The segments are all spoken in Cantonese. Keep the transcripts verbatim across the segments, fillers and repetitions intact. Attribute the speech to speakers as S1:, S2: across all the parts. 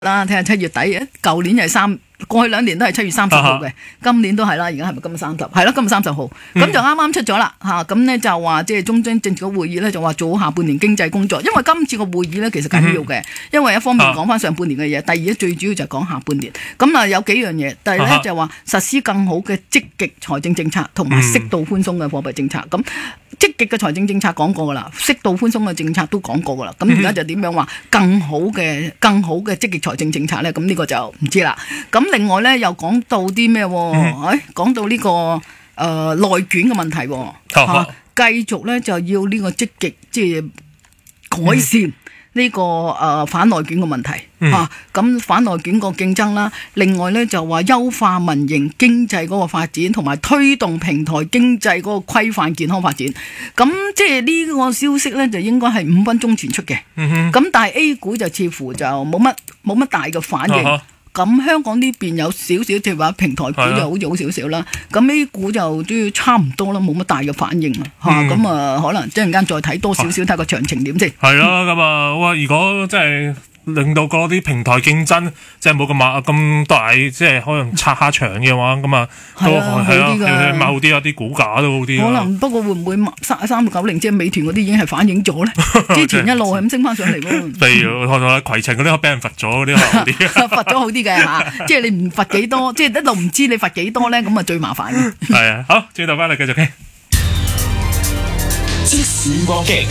S1: 啦，睇下七月底，舊年係三，過去兩年都係七月三十號嘅，
S2: 啊、
S1: 今年都係啦。而家係咪今日三十？係咯，今日三十號，咁、嗯、就啱啱出咗啦嚇。咁、啊、呢就話即係中央政治局會議呢，就話做好下半年經濟工作。因為今次個會議呢，其實緊要嘅，嗯、因為一方面講翻上半年嘅嘢，啊、第二咧最主要就係講下半年。咁啊有幾樣嘢，第二呢，啊、就話實施更好嘅積極財政政策同埋適度寬鬆嘅貨幣政策。咁、嗯積極嘅財政政策講過噶啦，適度寬鬆嘅政策都講過噶啦。咁而家就點樣話更好嘅、更好嘅積極財政政策咧？咁呢個就唔知啦。咁另外咧又講到啲咩？誒、嗯，講到呢、這個誒、呃、內卷嘅問題，吓、啊、繼續咧就要呢個積極即係改善。嗯呢、這個誒、呃、反內卷嘅問題、嗯、啊，咁反內卷個競爭啦，另外咧就話優化民營經濟嗰個發展，同埋推動平台經濟嗰個規範健康發展。咁即係呢個消息咧就應該係五分鐘前出嘅，咁、嗯、但係 A 股就似乎就冇乜冇乜大嘅反應。啊咁香港呢邊有少少，即係話平台股就好咗少少啦。咁 A 股就都差唔多啦，冇乜大嘅反應啦。嚇、嗯，咁啊，可能即係陣間再睇多少少，睇個詳情點先。
S2: 係啦，咁啊，哇！如果即係令到嗰啲平台競爭即係冇咁猛咁大，即係可能拆下牆嘅話，咁啊都係啊，係咪好啲啊？啲股價都好啲。可
S1: 能不過會唔會三三六九零即係美團嗰啲已經係反映咗咧？之前一路係咁升翻上嚟喎。譬如
S2: 可能攜程嗰啲俾人罰咗嗰啲好啲。
S1: 罰咗好啲嘅嚇，即係你唔罰幾多，即係一路唔知你罰幾多咧，咁啊最麻煩嘅。
S2: 係啊，好，轉頭翻嚟繼續傾。
S3: 即時過境。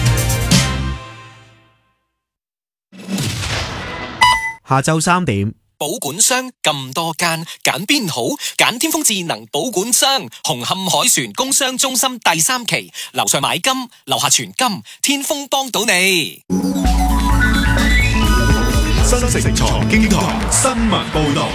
S4: 下晝三點，
S3: 保管商咁多間，揀邊好？揀天風智能保管商，紅磡海船工商中心第三期，樓上買金，樓下存金，天風幫到你。
S5: 新城財經台新聞報道。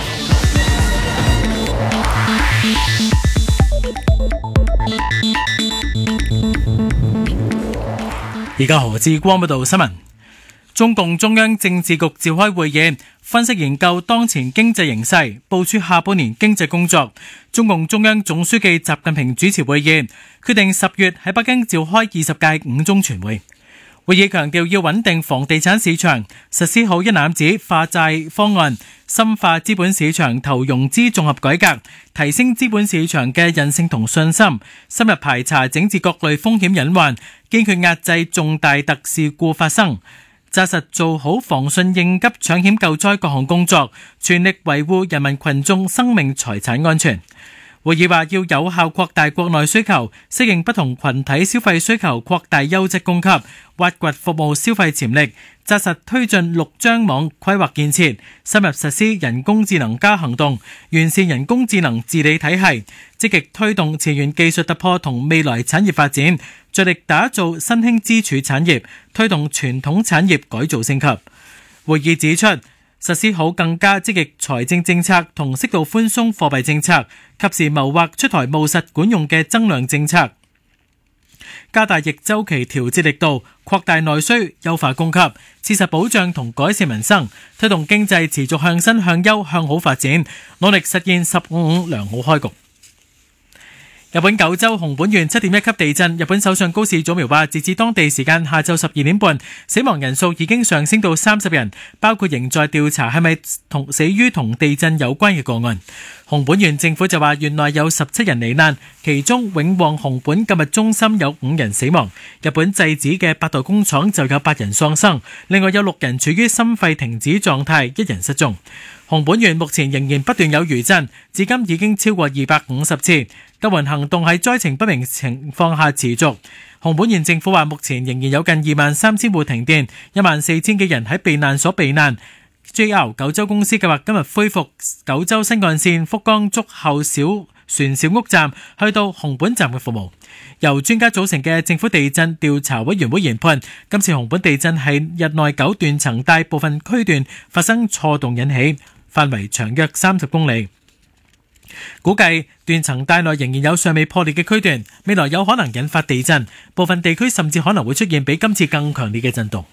S6: 而家何志光報道新聞。中共中央政治局召開會議，分析研究當前經濟形勢，部署下半年經濟工作。中共中央總書記習近平主持會議，決定十月喺北京召開二十屆五中全會。會議強調要穩定房地產市場，實施好一攬子化債方案，深化資本市場投融資綜合改革，提升資本市場嘅韌性同信心，深入排查整治各類風險隱患，堅決壓制重大特事故發生。紮實做好防汛應急搶險救災各項工作，全力維護人民群眾生命財產安全。會議話要有效擴大國內需求，適應不同群體消費需求，擴大優質供給，挖掘服務消費潛力，紮實推進陸張網規劃建設，深入實施人工智能加行動，完善人工智能治理體系，積極推動前沿技術突破同未來產業發展，着力打造新興支柱產業，推動傳統產業改造升級。會議指出，實施好更加積極財政政策同適度寬鬆貨幣政策，及時謀劃出台務實管用嘅增量政策，加大逆周期調節力度，擴大內需，優化供給，切實保障同改善民生，推動經濟持續向新向優向好發展，努力實現十五五良好開局。日本九州熊本縣七點一級地震，日本首相高市早苗話，截至當地時間下晝十二點半，死亡人數已經上升到三十人，包括仍在調查係咪同死於同地震有關嘅個案。熊本縣政府就話，縣內有十七人罹難，其中永旺熊本購物中心有五人死亡。日本製紙嘅八代工廠就有八人喪生，另外有六人處於心肺停止狀態，一人失蹤。熊本縣目前仍然不斷有餘震，至今已經超過二百五十次。救援行動喺災情不明情況下持續。熊本縣政府話，目前仍然有近二萬三千戶停電，一萬四千幾人喺避難所避難。J R 九州公司計劃今日恢復九州新幹線福岡竹後小船小屋站去到熊本站嘅服務。由專家組成嘅政府地震調查委員會研判，今次熊本地震係日內九斷層帶部分區段發生錯動引起，範圍長約三十公里。估計斷層帶內仍然有尚未破裂嘅區段，未來有可能引發地震，部分地區甚至可能會出現比今次更強烈嘅震動。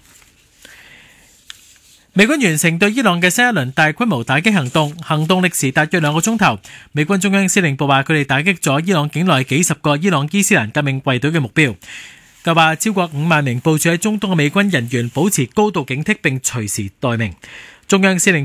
S6: 美軍完成對伊朗嘅新一輪大規模打擊行動，行動歷時大約兩個鐘頭。美軍中央司令部話，佢哋打擊咗伊朗境內幾十個伊朗伊斯蘭革命衛隊嘅目標。佢話超過五萬名部署喺中東嘅美軍人員保持高度警惕並隨時待命。 中央司令